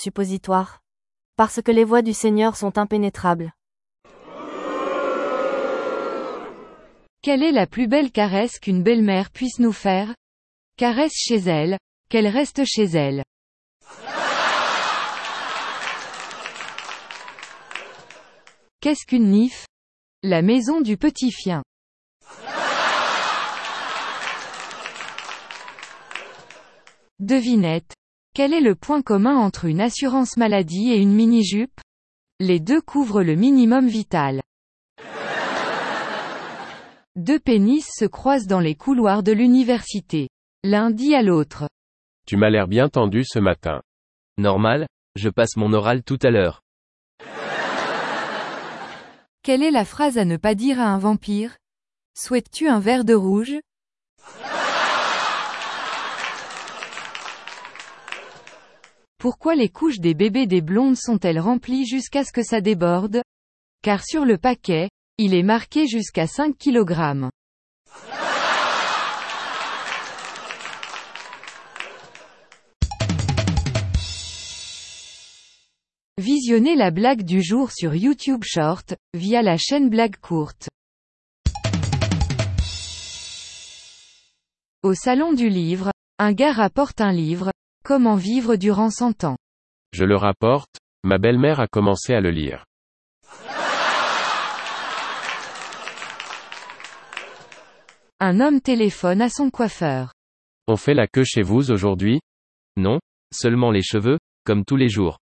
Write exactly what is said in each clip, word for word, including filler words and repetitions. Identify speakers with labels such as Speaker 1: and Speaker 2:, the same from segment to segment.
Speaker 1: suppositoire. Parce que les voies du Seigneur sont impénétrables.
Speaker 2: Quelle est la plus belle caresse qu'une belle-mère puisse nous faire? Caresse chez elle, qu'elle reste chez elle. Qu'est-ce qu'une N I F? La maison du petit chien. Devinette. Quel est le point commun entre une assurance maladie et une mini-jupe? Les deux couvrent le minimum vital. Deux pénis se croisent dans les couloirs de l'université. L'un dit à l'autre.
Speaker 3: Tu m'as l'air bien tendu ce matin.
Speaker 4: Normal, je passe mon oral tout à l'heure.
Speaker 2: Quelle est la phrase à ne pas dire à un vampire? Souhaites-tu un verre de rouge? Pourquoi les couches des bébés des blondes sont-elles remplies jusqu'à ce que ça déborde? Car sur le paquet, il est marqué jusqu'à cinq kilogrammes. Visionnez la blague du jour sur YouTube Short, via la chaîne Blague Courte. Au salon du livre, un gars rapporte un livre, Comment vivre durant cent ans.
Speaker 3: Je le rapporte, ma belle-mère a commencé à le lire.
Speaker 2: Un homme téléphone à son coiffeur.
Speaker 3: On fait la queue chez vous aujourd'hui?
Speaker 4: Non, seulement les cheveux, comme tous les jours.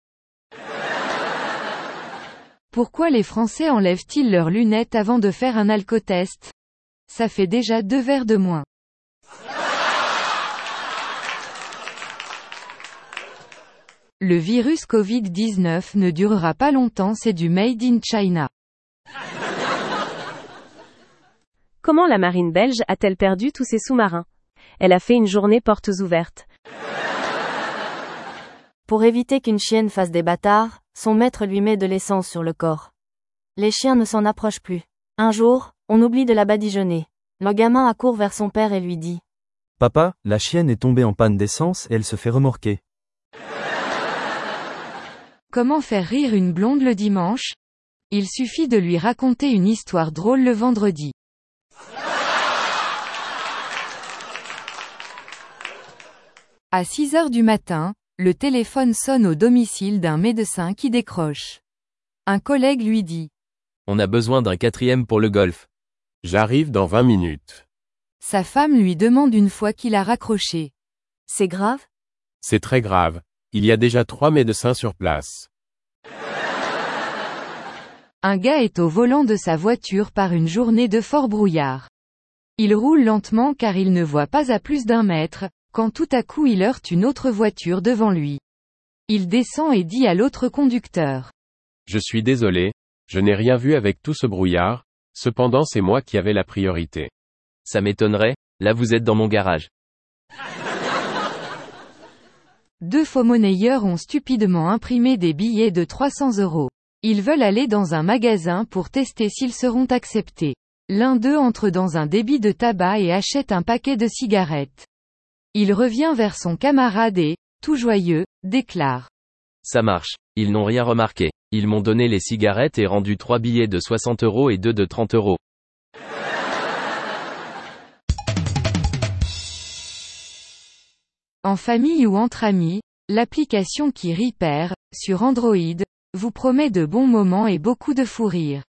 Speaker 2: Pourquoi les Français enlèvent-ils leurs lunettes avant de faire un alcotest? Ça fait déjà deux verres de moins. Le virus covid dix-neuf ne durera pas longtemps, c'est du Made in China.
Speaker 5: Comment la marine belge a-t-elle perdu tous ses sous-marins? Elle a fait une journée portes ouvertes.
Speaker 1: Pour éviter qu'une chienne fasse des bâtards, son maître lui met de l'essence sur le corps. Les chiens ne s'en approchent plus. Un jour, on oublie de la badigeonner. Le gamin accourt vers son père et lui dit.
Speaker 6: Papa, la chienne est tombée en panne d'essence et elle se fait remorquer.
Speaker 2: Comment faire rire une blonde le dimanche? Il suffit de lui raconter une histoire drôle le vendredi. À six heures du matin, le téléphone sonne au domicile d'un médecin qui décroche. Un collègue lui dit.
Speaker 4: On a besoin d'un quatrième pour le golf.
Speaker 3: J'arrive dans vingt minutes.
Speaker 2: Sa femme lui demande une fois qu'il a raccroché.
Speaker 1: C'est grave?
Speaker 3: C'est très grave. Il y a déjà trois médecins sur place.
Speaker 2: Un gars est au volant de sa voiture par une journée de fort brouillard. Il roule lentement car il ne voit pas à plus d'un mètre, quand tout à coup il heurte une autre voiture devant lui. Il descend et dit à l'autre conducteur.
Speaker 3: Je suis désolé, je n'ai rien vu avec tout ce brouillard, cependant c'est moi qui avais la priorité.
Speaker 4: Ça m'étonnerait, là vous êtes dans mon garage.
Speaker 2: Deux faux-monnayeurs ont stupidement imprimé des billets de trois cents euros. Ils veulent aller dans un magasin pour tester s'ils seront acceptés. L'un d'eux entre dans un débit de tabac et achète un paquet de cigarettes. Il revient vers son camarade et, tout joyeux, déclare.
Speaker 4: Ça marche, ils n'ont rien remarqué. Ils m'ont donné les cigarettes et rendu trois billets de soixante euros et deux de trente euros.
Speaker 2: En famille ou entre amis, l'application qui Repair, sur Android, vous promet de bons moments et beaucoup de fou rire.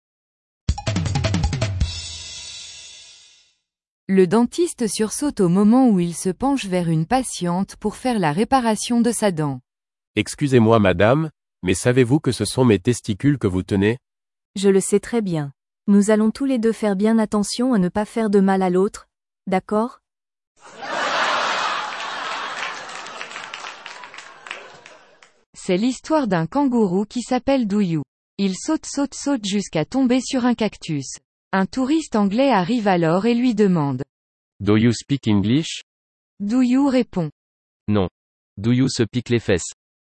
Speaker 2: Le dentiste sursaute au moment où il se penche vers une patiente pour faire la réparation de sa dent.
Speaker 3: Excusez-moi madame, mais savez-vous que ce sont mes testicules que vous tenez?
Speaker 1: Je le sais très bien. Nous allons tous les deux faire bien attention à ne pas faire de mal à l'autre, d'accord?
Speaker 2: C'est l'histoire d'un kangourou qui s'appelle Douyou. Il saute saute saute jusqu'à tomber sur un cactus. Un touriste anglais arrive alors et lui demande.
Speaker 3: Do you speak English?
Speaker 2: Douyou répond.
Speaker 4: Non. Douyou se pique les fesses.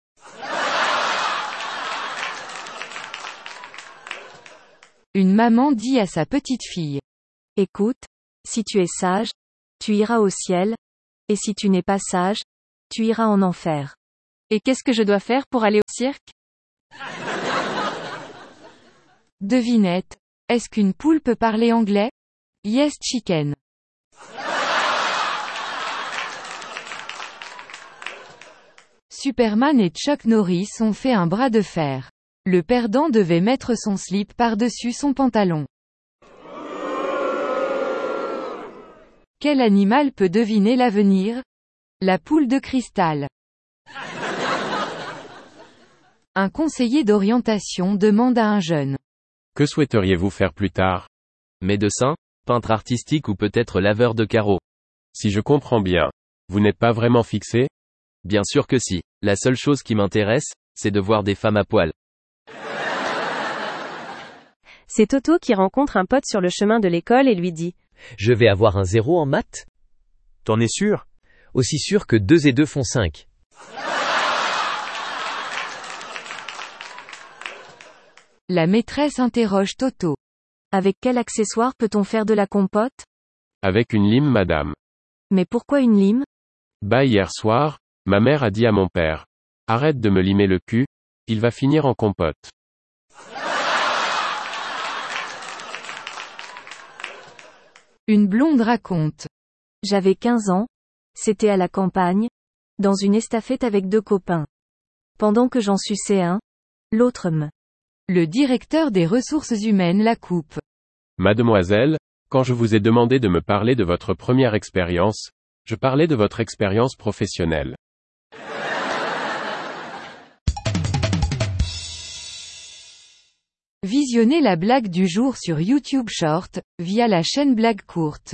Speaker 2: Une maman dit à sa petite fille.
Speaker 5: Écoute, si tu es sage, tu iras au ciel, et si tu n'es pas sage, tu iras en enfer. Et qu'est-ce que je dois faire pour aller au cirque?
Speaker 2: Devinette. Est-ce qu'une poule peut parler anglais? Yes chicken. Superman et Chuck Norris ont fait un bras de fer. Le perdant devait mettre son slip par-dessus son pantalon. Quel animal peut deviner l'avenir? La poule de cristal. Un conseiller d'orientation demande à un jeune.
Speaker 3: Que souhaiteriez-vous faire plus tard?
Speaker 4: Médecin, peintre artistique ou peut-être laveur de carreaux.
Speaker 3: Si je comprends bien, vous n'êtes pas vraiment fixé?
Speaker 4: Bien sûr que si. La seule chose qui m'intéresse, c'est de voir des femmes à poil.
Speaker 5: C'est Toto qui rencontre un pote sur le chemin de l'école et lui dit:
Speaker 7: Je vais avoir un zéro en maths?
Speaker 8: T'en es sûr?
Speaker 7: Aussi sûr que deux et deux font cinq.
Speaker 2: La maîtresse interroge Toto.
Speaker 1: Avec quel accessoire peut-on faire de la compote?
Speaker 3: Avec une lime, madame.
Speaker 1: Mais pourquoi une lime?
Speaker 3: Bah hier soir, ma mère a dit à mon père. Arrête de me limer le cul, il va finir en compote.
Speaker 2: Une blonde raconte.
Speaker 1: J'avais quinze ans. C'était à la campagne. Dans une estafette avec deux copains. Pendant que j'en suçais un, l'autre me.
Speaker 2: Le directeur des ressources humaines la coupe.
Speaker 3: Mademoiselle, quand je vous ai demandé de me parler de votre première expérience, je parlais de votre expérience professionnelle.
Speaker 2: Visionnez la blague du jour sur YouTube Short, via la chaîne Blague Courte.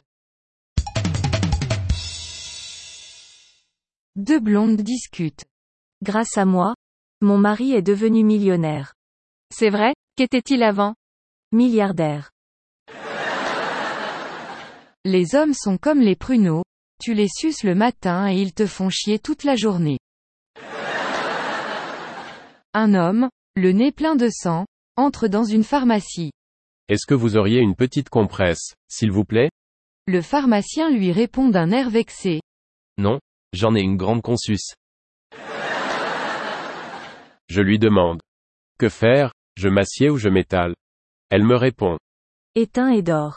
Speaker 2: Deux blondes discutent.
Speaker 1: Grâce à moi, mon mari est devenu millionnaire.
Speaker 5: C'est vrai? Qu'était-il avant?
Speaker 1: Milliardaire.
Speaker 2: Les hommes sont comme les pruneaux, tu les suces le matin et ils te font chier toute la journée. Un homme, le nez plein de sang, entre dans une pharmacie.
Speaker 3: Est-ce que vous auriez une petite compresse, s'il vous plaît?
Speaker 2: Le pharmacien lui répond d'un air vexé.
Speaker 4: Non, j'en ai une grande consus.
Speaker 3: Je lui demande. Que faire, je m'assieds ou je m'étale? Elle me répond.
Speaker 1: Éteins et dors.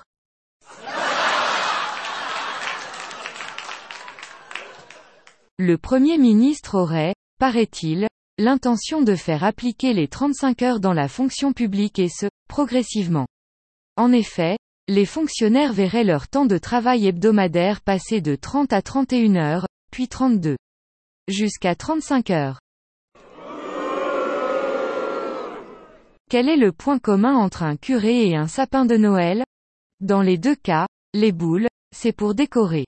Speaker 2: Le Premier ministre aurait, paraît-il, l'intention de faire appliquer les trente-cinq heures dans la fonction publique et ce, progressivement. En effet, les fonctionnaires verraient leur temps de travail hebdomadaire passer de trente à trente et une heures, puis trente-deux. Jusqu'à trente-cinq heures. Quel est le point commun entre un curé et un sapin de Noël? Dans les deux cas, les boules, c'est pour décorer.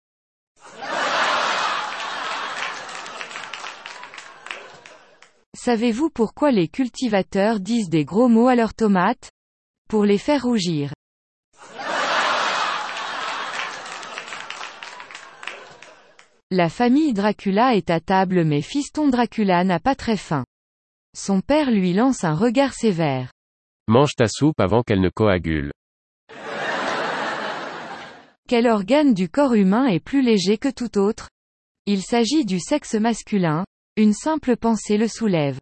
Speaker 2: Savez-vous pourquoi les cultivateurs disent des gros mots à leurs tomates? Pour les faire rougir. La famille Dracula est à table mais fiston Dracula n'a pas très faim. Son père lui lance un regard sévère.
Speaker 3: Mange ta soupe avant qu'elle ne coagule.
Speaker 2: Quel organe du corps humain est plus léger que tout autre? Il s'agit du sexe masculin, une simple pensée le soulève.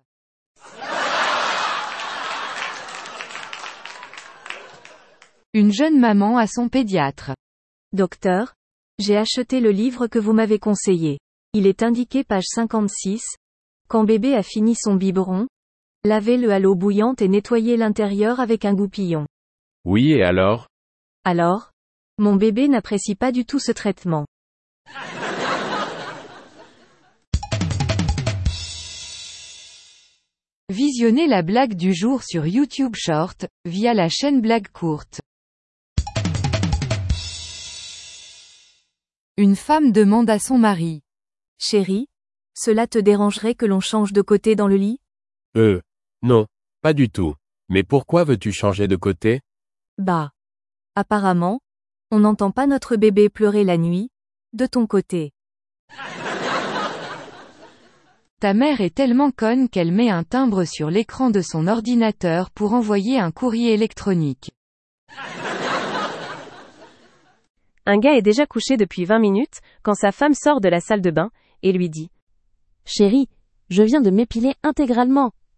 Speaker 2: Une jeune maman à son pédiatre.
Speaker 1: Docteur, j'ai acheté le livre que vous m'avez conseillé. Il est indiqué page cinquante-six. Quand bébé a fini son biberon, lavez-le à l'eau bouillante et nettoyez l'intérieur avec un goupillon.
Speaker 3: Oui et alors?
Speaker 1: Alors? Mon bébé n'apprécie pas du tout ce traitement.
Speaker 2: Visionnez la blague du jour sur YouTube Short, via la chaîne Blague Courte. Une femme demande à son mari.
Speaker 1: Chérie, cela te dérangerait que l'on change de côté dans le lit?
Speaker 3: Euh, non, pas du tout. Mais pourquoi veux-tu changer de côté?
Speaker 1: Bah. Apparemment, on n'entend pas notre bébé pleurer la nuit, de ton côté.
Speaker 2: Ta mère est tellement conne qu'elle met un timbre sur l'écran de son ordinateur pour envoyer un courrier électronique.
Speaker 5: Un gars est déjà couché depuis vingt minutes, quand sa femme sort de la salle de bain, et lui dit: Chérie,
Speaker 8: Je viens de m'épiler intégralement.